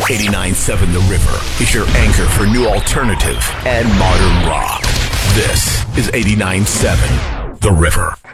89.7 The River is your anchor for new alternative and modern rock. This is 89.7 The River.